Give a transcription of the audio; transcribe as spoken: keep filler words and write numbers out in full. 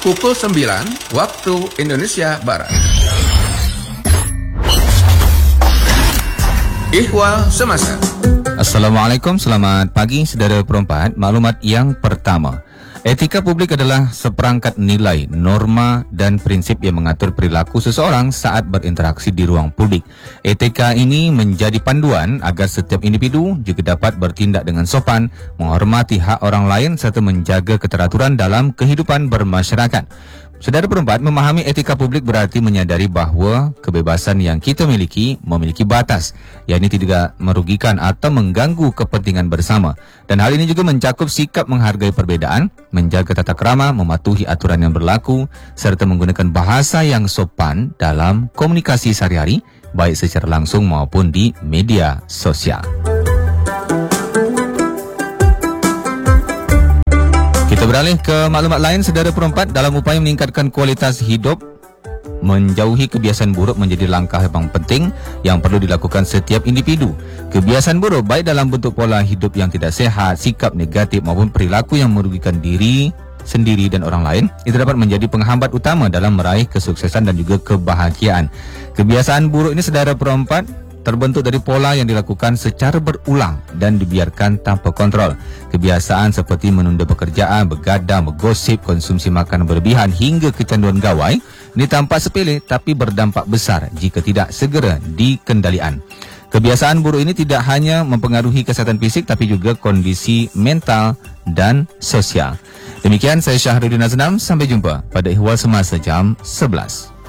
pukul sembilan waktu Indonesia Barat. Ihwal Semasa. Assalamualaikum, selamat pagi saudara perempat. Maklumat yang pertama, etika publik adalah seperangkat nilai, norma dan prinsip yang mengatur perilaku seseorang saat berinteraksi di ruang publik. Etika ini menjadi panduan agar setiap individu juga dapat bertindak dengan sopan, menghormati hak orang lain serta menjaga keteraturan dalam kehidupan bermasyarakat. Saudara perempat, memahami etika publik berarti menyadari bahawa kebebasan yang kita miliki memiliki batas, yakni tidak merugikan atau mengganggu kepentingan bersama. Dan hal ini juga mencakup sikap menghargai perbedaan, menjaga tata krama, mematuhi aturan yang berlaku, serta menggunakan bahasa yang sopan dalam komunikasi sehari-hari, baik secara langsung maupun di media sosial. Kita beralih ke maklumat lain, saudara perempat. Dalam upaya meningkatkan kualitas hidup, menjauhi kebiasaan buruk menjadi langkah yang penting yang perlu dilakukan setiap individu. Kebiasaan buruk baik dalam bentuk pola hidup yang tidak sehat, sikap negatif maupun perilaku yang merugikan diri sendiri dan orang lain, itu dapat menjadi penghambat utama dalam meraih kesuksesan dan juga kebahagiaan. Kebiasaan buruk ini, saudara perempat, terbentuk dari pola yang dilakukan secara berulang dan dibiarkan tanpa kontrol. Kebiasaan seperti menunda pekerjaan, begadang, bergosip, konsumsi makanan berlebihan hingga kecanduan gawai ini tampak sepele tapi berdampak besar jika tidak segera dikendalikan. Kebiasaan buruk ini tidak hanya mempengaruhi kesehatan fisik tapi juga kondisi mental dan sosial. Demikian, saya Syahrudin Aznam. Sampai jumpa pada Ihwal Semasa jam sebelas.